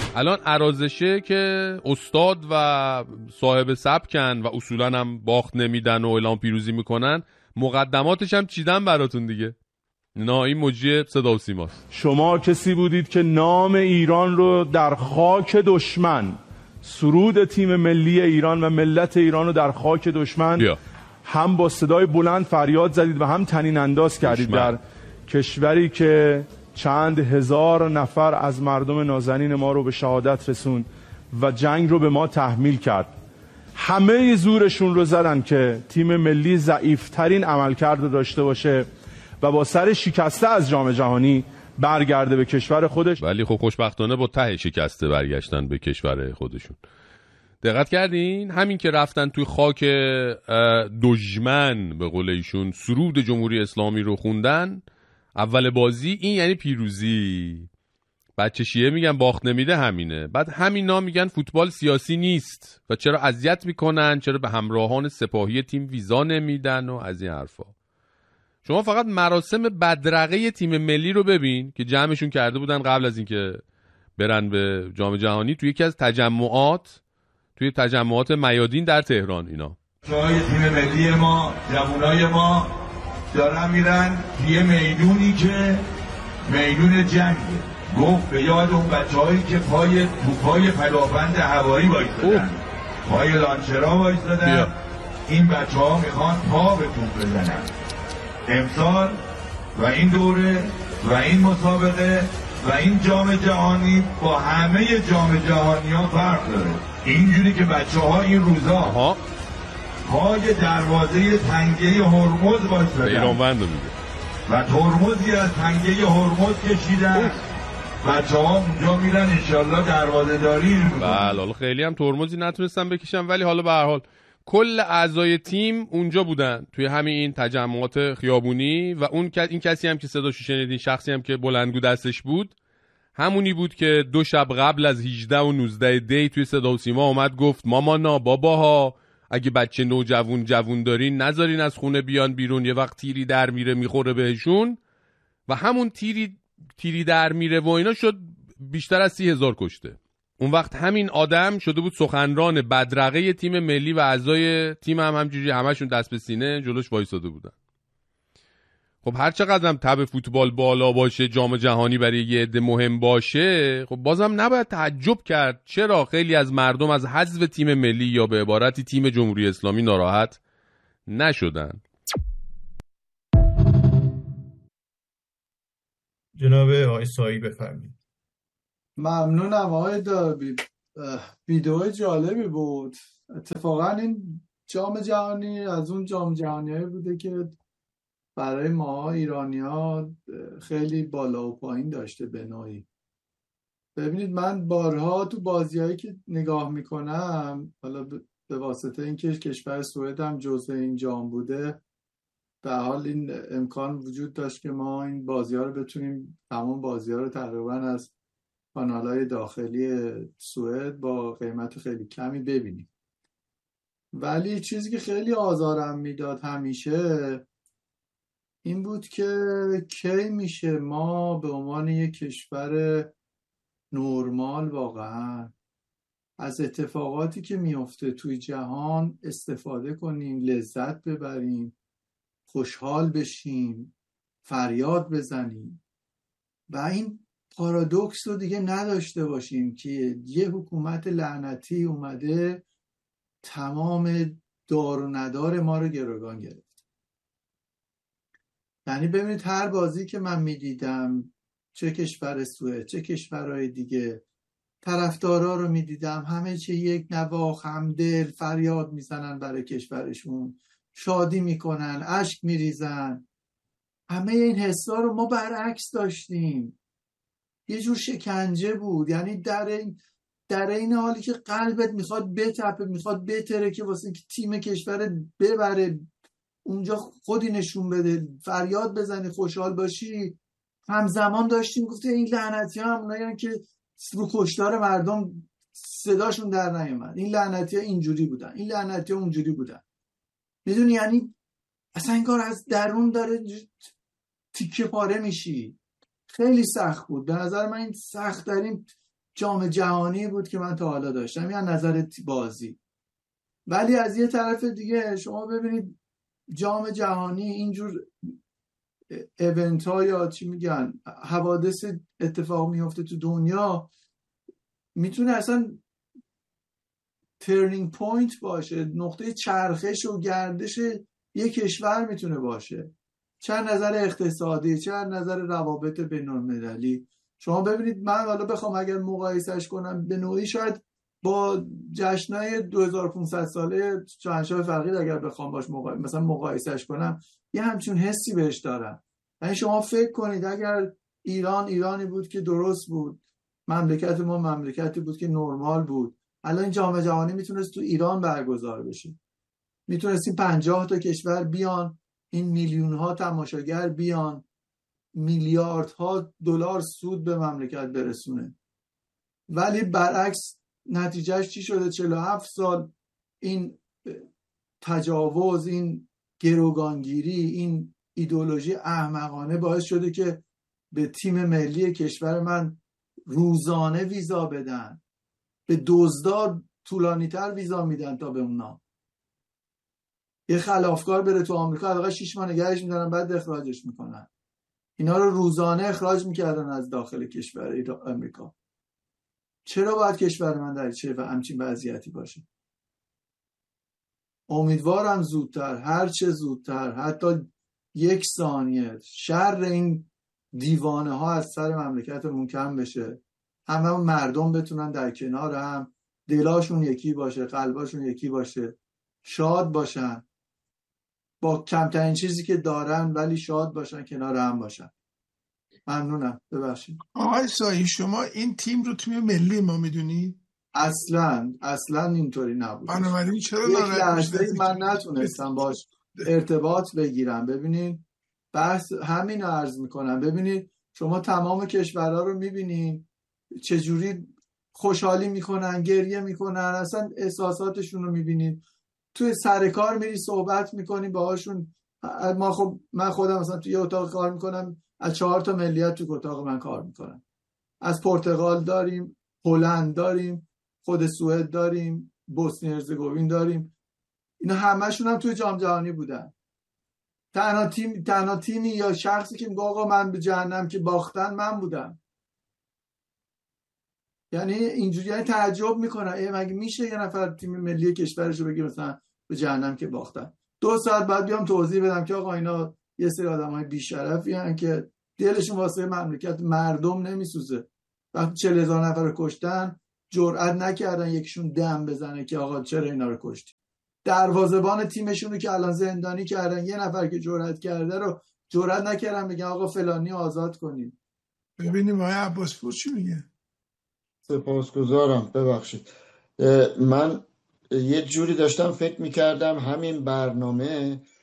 الان عرازشه که استاد و صاحب سبکن و اصولا هم باخت نمیدن و اعلام پیروزی میکنن، مقدماتش هم چیدن براتون دیگه. نه این مجری صدا و سیماست. شما کسی بودید که نام ایران رو در خاک دشمن، سرود تیم ملی ایران و ملت ایران رو در خاک دشمن هم با صدای بلند فریاد زدید و هم طنین انداز کردید در کشوری که چند هزار نفر از مردم نازنین ما رو به شهادت رسوند و جنگ رو به ما تحمیل کرد. همه زورشون رو زدن که تیم ملی ضعیفترین عملکرد داشته باشه و با سر شکسته از جام جهانی برگرده به کشور خودش. ولی خب خوشبختانه با ته شکسته برگشتن به کشور خودشون. دقت کردین؟ همین که رفتن توی خاک دشمن به قول ایشون سرود جمهوری اسلامی رو خوندن اول بازی، این یعنی پیروزی. بچه شیعه میگن باخت نمیده همینه. بعد همینا میگن فوتبال سیاسی نیست و چرا اذیت میکنن، چرا به همراهان سپاهی تیم ویزا نمیدن و از این حرفا. شما فقط مراسم بدرقه تیم ملی رو ببین که جمعشون کرده بودن قبل از اینکه برن به جام جهانی توی یکی از تجمعات میادین در تهران. اینا جای تیم ملی ما، جوانای ما دارن میرن توی میدونی که میدون جنگه. گفت به یاد اون بچه‌هایی که پای فلافند هوایی وایسادن، پای لانچرها وایسادن، این بچه‌ها میخوان پا به توپ بزنن. امسال و این دوره و این مسابقه و این جام جهانی با همه جام جهانی ها فرق داره. اینجوری که بچه‌ها این روزا پای دروازه تنگه هرمز وایسادن و ترمزی از تنگه هرمز کشیدن. بچه‌ها اونجا میرن انشالله دروازه داری میکنن. بله حالا خیلی هم ترمزی نتونستن بکشن، ولی حالا به هر حال کل اعضای تیم اونجا بودن توی همین این تجمعات خیابونی و این کسی هم که صداشو شنیدین، شخصی هم که بلندگو دستش بود، همونی بود که 2 شب قبل از 18 و 19 دی توی صدا و سیما اومد گفت مامانا باباها اگه بچه جوون دارین نذارین از خونه بیان بیرون، یه وقت تیری در میره میخوره بهشون. و همون تیری در میره و اینا شد بیشتر از 30,000 کشته. اون وقت همین آدم شده بود سخنران بدرقه تیم ملی و اعضای تیم هم همجوری همشون دست به سینه جلوش وایساده بودن. خب هر چقدر هم تب فوتبال بالا باشه، جام جهانی برای یه عده مهم باشه، خب بازم نباید تعجب کرد چرا خیلی از مردم از حذف تیم ملی یا به عبارتی تیم جمهوری اسلامی ناراحت نشدن. جناب آقای سایی بفرمایید. ممنونم آقای داربی، ویدیو جالبی بود. اتفاقا این جام جهانی از اون جام جهانیایی بوده که برای ما ایرانی ها خیلی بالا و پایین داشته به نوعی. ببینید من بارها تو بازیایی که نگاه میکنم، حالا به واسطه اینکه کشور سوئد هم جزء این جام بوده، به حال این امکان وجود داشت که ما این بازی‌ها رو بتونیم، تمام بازی‌ها رو تقریبا از کانال‌های داخلی سوئد با قیمت خیلی کمی ببینیم. ولی چیزی که خیلی آزارم میداد همیشه این بود که کی میشه ما به عنوان یک کشور نرمال واقعا از اتفاقاتی که میفته توی جهان استفاده کنیم، لذت ببریم، خوشحال بشیم، فریاد بزنیم و این پارادوکس رو دیگه نداشته باشیم که یه حکومت لعنتی اومده تمام دار و ندار ما رو گروگان گرفت. یعنی ببینید هر بازی که من میدیدم، چه کشور سوئد چه کشورهای دیگه، طرفدارا رو میدیدم همه چی یک نواخت، همدل، فریاد میزنن برای کشورشون، شادی میکنن، اشک میریزن. همه این حسا رو ما برعکس داشتیم. یه جور شکنجه بود. یعنی در این حالی که قلبت میخواد بتپه، میخواد بتره که واسه که تیم کشور ببره، اونجا خودی نشون بده، فریاد بزنی، خوشحال باشی، همزمان داشتیم گفته این لعنتی ها همونایی که رو کشتار مردم صداشون در نیامد، این لعنتی ها اینجوری بودن، این لعنتی ها اونجوری بودن. میدونی یعنی اصلا این کار از درون داره تیکه پاره میشی. خیلی سخت بود به نظر من. این سخت ترین جام جهانی بود که من تا حالا داشتم، یعنی نظر بازی. ولی از یه طرف دیگه شما ببینید جام جهانی اینجور ایونت ها یا چی میگن حوادث اتفاق میفته تو دنیا، میتونه اصلا ترنینگ پوینت باشه، نقطه چرخش و گردش یک کشور میتونه باشه، چه نظر اقتصادی چه نظر روابط بین المللی. شما ببینید من حالا بخوام اگر مقایسش کنم به نوعی شاید با جشنای 2500 ساله شاهنشاه فقید اگر بخوام باش مثلا مقایسش کنم یه همچون حسی بهش دارم. یعنی شما فکر کنید اگر ایرانی بود که درست بود، مملکت ما مملکتی بود که نرمال بود، الان این جام جهانی میتونست تو ایران برگزار بشه، میتونستیم 50 تا کشور بیان، این میلیون ها تماشاگر بیان، میلیاردها دلار سود به مملکت برسونه. ولی برعکس نتیجهش چی شده؟ 47 سال این تجاوز، این گروگانگیری، این ایدئولوژی احمقانه باعث شده که به تیم ملی کشور من روزانه ویزا بدن، به دزدار طولانی تر ویزا میدن تا به اونا. یه خلافکار بره تو آمریکا حداقل 6 ماه نگهش میدارن بعد اخراجش میکنن. اینا رو روزانه اخراج میکردن از داخل کشور آمریکا. چرا باید کشور من در چه و همچین وضعیتی باشه؟ امیدوارم زودتر، هر چه زودتر، حتی 1 ثانیه شر این دیوانه ها از سر مملکتمون کم بشه، همه مردم بتونن در کنار هم، دلاشون یکی باشه، قلباشون یکی باشه، شاد باشن، با کمترین چیزی که دارن ولی شاد باشن، کنار هم باشن. ممنونم. ببخشید. آقای سایی شما این تیم رو تیم ملی ما میدونی؟ اصلا اینطوری نبود. بنابراین چرا یک لحظه من نتونستم باش ارتباط بگیرم. ببینید بحث همین رو عرض میکنم. ببینید شما تمام کشورها رو میبینید چجوری خوشحالی میکنن، گریه میکنن، اصلا احساساتشون رو میبینید. توی سر کار میری صحبت میکنی باهاشون. من خودم مثلا توی یه اتاق کار میکنم، از 4 تا ملیت تو اتاق من کار میکنم. از پرتغال داریم، هلند داریم، خود سوئد داریم، بوسنی هرزگوین داریم. اینا همشون هم توی جام جهانی بودن. تنها تیمی یا شخصی که میگه آقا من به جهنم که باختن من بودم. یعنی اینجوری تعجب میکنن مگه میشه یه نفر تیم ملی کشورش رو بگه مثلا به جهنم که باختن. 2 ساعت بعد بیام توضیح بدم که آقا اینا یه سری آدمای بی‌شرفی هستن که دلشون واسه مملکت مردم نمیسوزه. وقتی 40,000 نفر رو کشتن جرئت نکردن یکیشون دم بزنه که آقا چرا اینا رو کشتی. دروازه‌بان تیمشون رو که الان زندانی کردن، یه نفر که جرئت کرده رو جرئت نکردن بگن آقا فلانی آزاد کنیم. ببینیم آقای عباسپور چی میگه. سپاسگزارم. ببخشید من یه جوری داشتم فکر میکردم همین برنامه